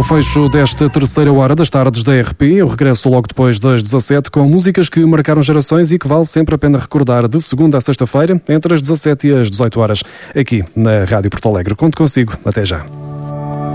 o fecho desta terceira hora das tardes da RP. Eu regresso logo depois das 17 com músicas que marcaram gerações e que vale sempre a pena recordar de segunda a sexta-feira, entre as 17 e as 18 horas, aqui na Rádio Porto Alegre. Conto consigo. Até já.